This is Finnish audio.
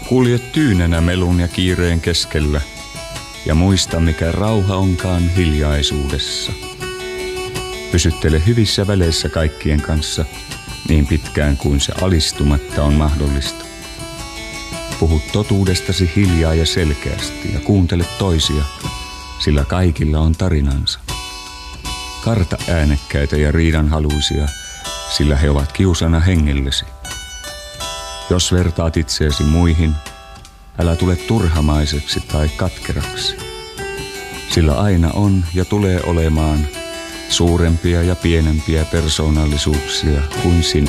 Kulje tyynenä melun ja kiireen keskellä ja muista, mikä rauha onkaan hiljaisuudessa. Pysyttele hyvissä väleissä kaikkien kanssa niin pitkään kuin se alistumatta on mahdollista. Puhu totuudestasi hiljaa ja selkeästi ja kuuntele toisia, sillä kaikilla on tarinansa. Karta äänekkäitä ja riidanhaluisia, sillä he ovat kiusana hengellesi. Jos vertaat itseesi muihin, älä tule turhamaiseksi tai katkeraksi, sillä aina on ja tulee olemaan suurempia ja pienempiä persoonallisuuksia kuin sinä.